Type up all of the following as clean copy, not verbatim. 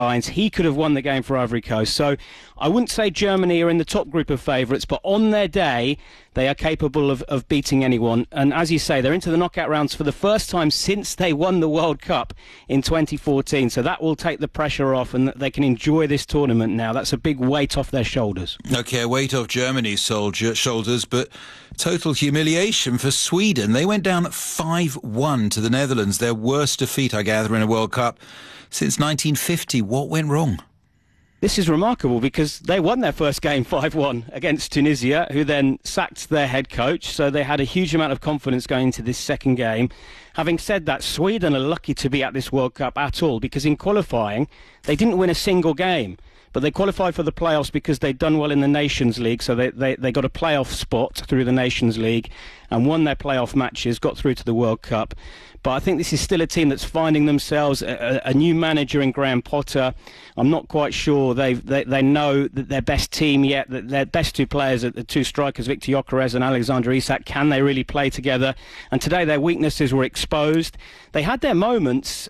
he could have won the game for Ivory Coast. So I wouldn't say Germany are in the top group of favourites, but on their day, they are capable of beating anyone. And as you say, they're into the knockout rounds for the first time since they won the World Cup in 2014. So that will take the pressure off and they can enjoy this tournament now. That's a big weight off their shoulders. OK, weight off Germany's shoulders, but total humiliation for Sweden. They went down 5-1 to the Netherlands, their worst defeat, I gather, in a World Cup since 1950. What went wrong? This is remarkable because they won their first game 5-1 against Tunisia, who then sacked their head coach. So they had a huge amount of confidence going into this second game. Having said that, Sweden are lucky to be at this World Cup at all because in qualifying, they didn't win a single game. But they qualified for the playoffs because they'd done well in the Nations League, so they got a playoff spot through the Nations League and won their playoff matches, got through to the World Cup. But I think this is still a team that's finding themselves, a new manager in Graham Potter. I'm not quite sure they know that their best team yet, that their best two players, the two strikers, Victor Gyökeres and Alexander Isak, can they really play together? And today their weaknesses were exposed. They had their moments.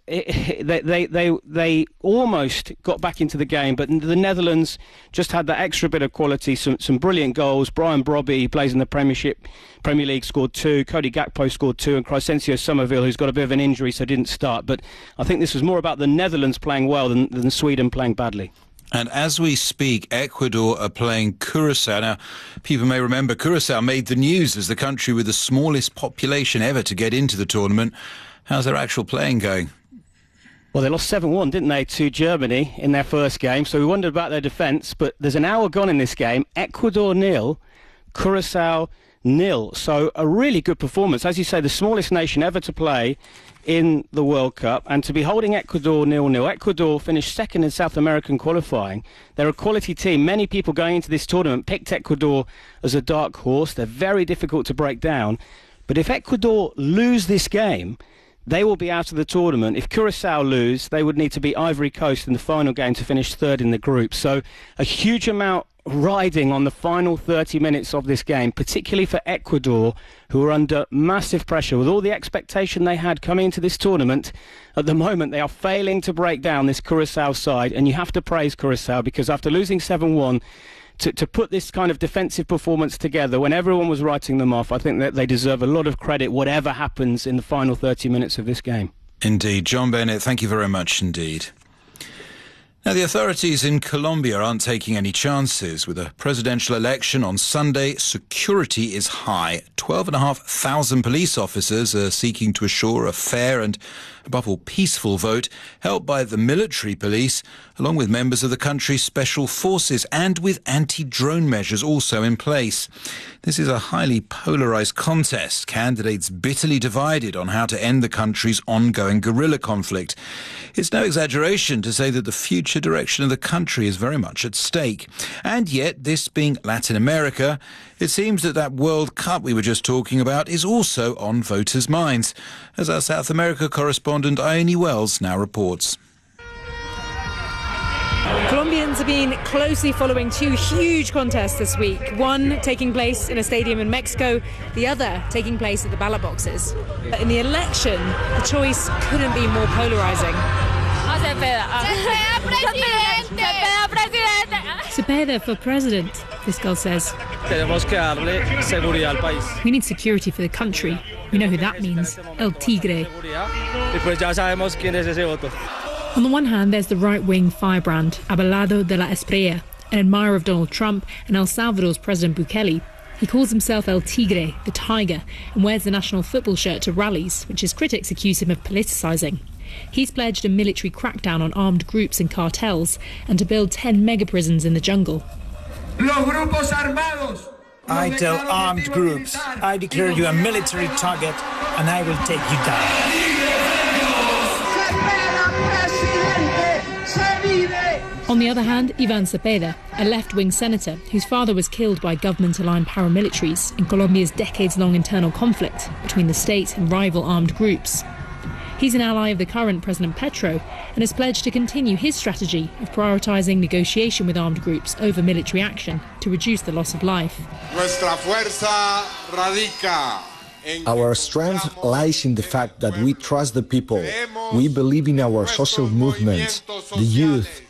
They almost got back into the game, but the Netherlands just had that extra bit of quality, some brilliant goals. Brian Brobby, who plays in the Premier League, scored 2. Cody Gakpo scored 2, and Crescencio Somerville, who's got a bit of an injury, so didn't start. But I think this was more about the Netherlands playing well than Sweden playing badly. And as we speak, Ecuador are playing Curacao. Now, people may remember Curacao made the news as the country with the smallest population ever to get into the tournament. How's their actual playing going? Well, they lost 7-1, didn't they, to Germany in their first game. So we wondered about their defence. But there's an hour gone in this game. Ecuador 0, Curacao 0. So a really good performance. As you say, the smallest nation ever to play in the World Cup, and to be holding Ecuador 0-0. Ecuador finished second in South American qualifying. They're a quality team. Many people going into this tournament picked Ecuador as a dark horse. They're very difficult to break down. But if Ecuador lose this game, they will be out of the tournament. If Curacao lose, they would need to beat Ivory Coast in the final game to finish third in the group. So a huge amount riding on the final 30 minutes of this game, particularly for Ecuador, who are under massive pressure. With all the expectation they had coming into this tournament, at the moment they are failing to break down this Curacao side, and you have to praise Curacao because after losing 7-1, to put this kind of defensive performance together when everyone was writing them off, I think that they deserve a lot of credit whatever happens in the final 30 minutes of this game. Indeed. John Bennett, thank you very much indeed. Now, the authorities in Colombia aren't taking any chances. With a presidential election on Sunday, security is high. 12,500 police officers are seeking to assure a fair and, above all, peaceful vote, helped by the military police, along with members of the country's special forces, and with anti-drone measures also in place. This is a highly polarised contest, candidates bitterly divided on how to end the country's ongoing guerrilla conflict. It's no exaggeration to say that the future direction of the country is very much at stake. And yet, this being Latin America, it seems that World Cup we were just talking about is also on voters' minds, as our South America correspondent Ione Wells now reports. Colombians have been closely following two huge contests this week, one taking place in a stadium in Mexico, the other taking place at the ballot boxes. In the election, the choice couldn't be more polarising. Cepeda for president, this girl says. We need security for the country. We know who that means. El Tigre. On the one hand, there's the right-wing firebrand, Abelardo de la Espriella, an admirer of Donald Trump and El Salvador's President Bukele. He calls himself El Tigre, the tiger, and wears the national football shirt to rallies, which his critics accuse him of politicising. He's pledged a military crackdown on armed groups and cartels and to build 10 mega-prisons in the jungle. I tell armed groups, I declare you a military target and I will take you down. On the other hand, Ivan Cepeda, a left-wing senator whose father was killed by government-aligned paramilitaries in Colombia's decades-long internal conflict between the state and rival armed groups. He's an ally of the current President Petro and has pledged to continue his strategy of prioritising negotiation with armed groups over military action to reduce the loss of life. Nuestra fuerza radica Our strength lies in the fact that we trust the people. We believe in our social movements, the youth,